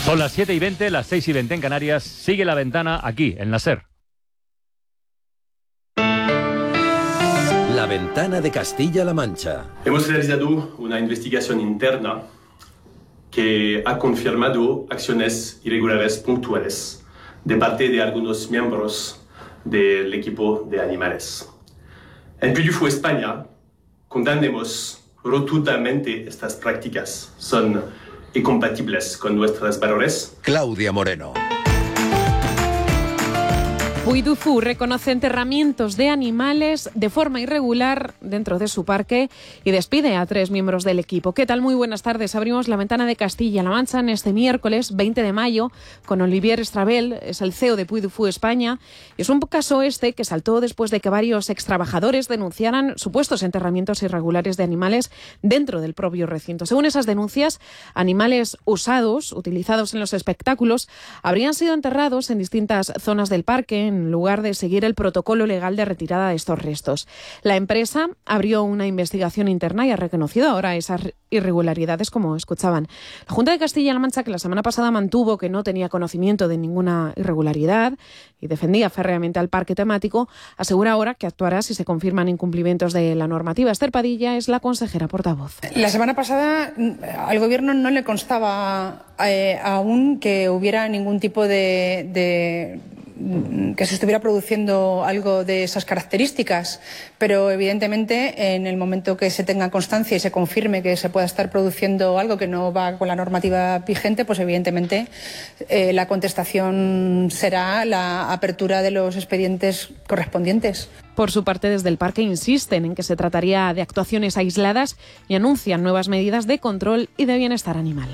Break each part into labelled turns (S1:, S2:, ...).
S1: Son las 7:20, las 6:20 en Canarias. Sigue La Ventana aquí, en la SER.
S2: La Ventana de Castilla-La Mancha.
S3: Hemos realizado una investigación interna que ha confirmado acciones irregulares puntuales de parte de algunos miembros del equipo de animales. En Puy du Fou, España, condenamos rotundamente estas prácticas. Son incompatibles con nuestros valores.
S2: Claudia Moreno.
S4: Puy du Fou reconoce enterramientos de animales de forma irregular dentro de su parque y despide a 3 miembros del equipo. ¿Qué tal? Muy buenas tardes. Abrimos La Ventana de Castilla-La Mancha en este miércoles 20 de mayo con Olivier Estrabel, es el CEO de Puy du Fou España. Y es un caso que saltó después de que varios extrabajadores denunciaran supuestos enterramientos irregulares de animales dentro del propio recinto. Según esas denuncias, animales usados, utilizados en los espectáculos, habrían sido enterrados en distintas zonas del parque en lugar de seguir el protocolo legal de retirada de estos restos. La empresa abrió una investigación interna y ha reconocido ahora esas irregularidades, como escuchaban. La Junta de Castilla-La Mancha, que la semana pasada mantuvo que no tenía conocimiento de ninguna irregularidad y defendía férreamente al parque temático, asegura ahora que actuará si se confirman incumplimientos de la normativa. Esther Padilla es la consejera portavoz.
S5: La semana pasada al Gobierno no le constaba aún que hubiera ningún tipo de que se estuviera produciendo algo de esas características, pero evidentemente en el momento que se tenga constancia y se confirme que se pueda estar produciendo algo que no va con la normativa vigente, pues evidentemente la contestación será la apertura de los expedientes correspondientes.
S4: Por su parte, desde el parque insisten en que se trataría de actuaciones aisladas y anuncian nuevas medidas de control y de bienestar animal.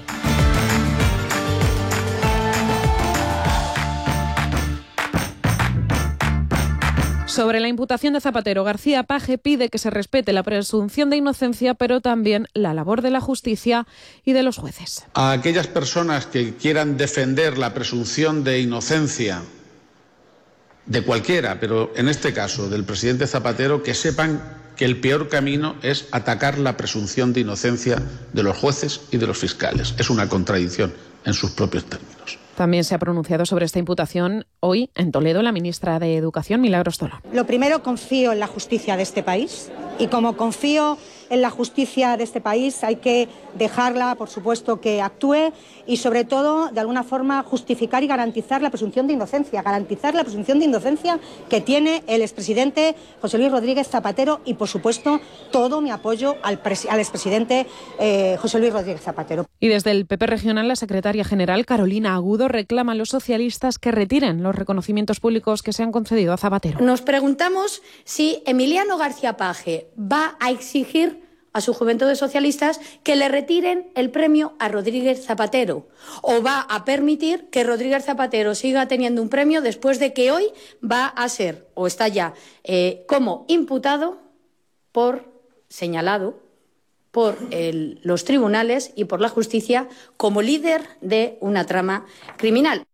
S4: Sobre la imputación de Zapatero, García Paje pide que se respete la presunción de inocencia, pero también la labor de la justicia y de los jueces.
S6: A aquellas personas que quieran defender la presunción de inocencia de cualquiera, pero en este caso del presidente Zapatero, que sepan que el peor camino es atacar la presunción de inocencia de los jueces y de los fiscales. Es una contradicción en sus propios términos.
S4: También se ha pronunciado sobre esta imputación hoy en Toledo la ministra de Educación, Milagros Tolón.
S7: Lo primero, confío en la justicia de este país y como confío en la justicia de este país hay que dejarla, por supuesto, que actúe y sobre todo, de alguna forma, justificar y garantizar la presunción de inocencia, que tiene el expresidente José Luis Rodríguez Zapatero y, por supuesto, todo mi apoyo al expresidente José Luis Rodríguez Zapatero.
S4: Y desde el PP regional, la secretaria general Carolina Agudo reclama a los socialistas que retiren los reconocimientos públicos que se han concedido a Zapatero.
S8: Nos preguntamos si Emiliano García Paje va a exigir a su juventud de socialistas que le retiren el premio a Rodríguez Zapatero o va a permitir que Rodríguez Zapatero siga teniendo un premio después de que hoy va a ser o está ya como imputado señalado por los tribunales y por la justicia como líder de una trama criminal.